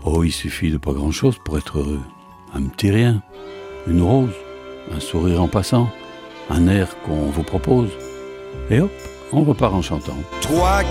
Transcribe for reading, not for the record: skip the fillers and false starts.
Oh, il suffit de pas grand-chose pour être heureux. Un petit rien, une rose, un sourire en passant, un air qu'on vous propose. Et hop, on repart en chantant. Toi